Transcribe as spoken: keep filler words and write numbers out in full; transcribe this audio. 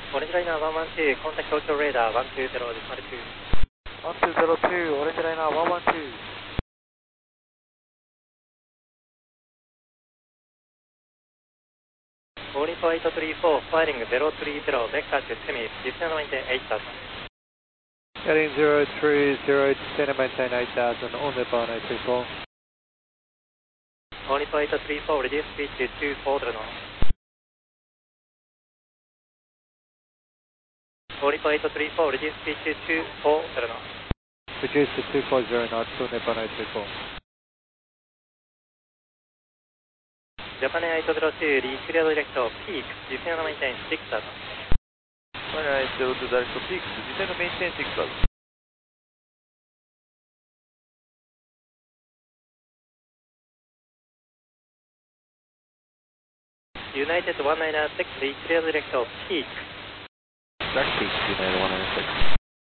オレンジライナーワンワンツー、コンタクト東京レーダーワンツーゼロです。 ワンツーゼロツー、オレンジライナーワンワンツー。 フォーリーフォーエイトスリーフォー、ファイリングゼロスリーゼロ、ベッカーとセミ、ディスナーマインテンエイトサウンド。 Heading zero three zero, descend and maintain eight thousand on the bar eight three four. フォーリーフォーエイトスリーフォー, reduce speed to two four zero knots. フォーリーフォーエイトスリーフォー, reduce speed to two four zero knots. Reduce to two four zero knots on the bar eight three four. ジャパネエイトゼロツー、リークリアドディレクト、ピーク、ディスナーマインテンシックスサウンド。 China eight zero two direct to peaks, descend and maintain six thousand. United one nine six, reach clear direct of peak. Direct peaks, United one nine six.